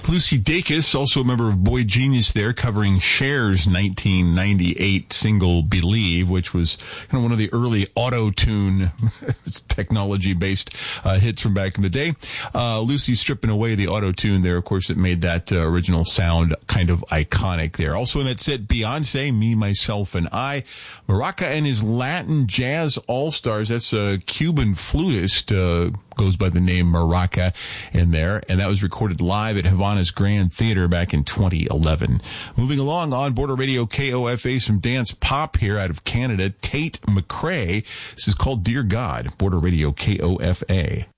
Lucy Dacus, also a member of Boy Genius there, covering Cher's 1998 single Believe, which was kind of one of the early auto-tune technology-based hits from back in the day. Lucy stripping away the auto-tune there. Of course, it made that original sound kind of iconic there. Also in that set, Beyonce, Me, Myself, and I. Maraca and his Latin Jazz All-Stars. That's a Cuban flutist, goes by the name Maraca in there, and that was recorded live at Havana's Grand Theater back in 2011. Moving along on Border Radio KOFA, some dance pop here out of Canada. Tate McRae. This is called Dear God, Border Radio KOFA.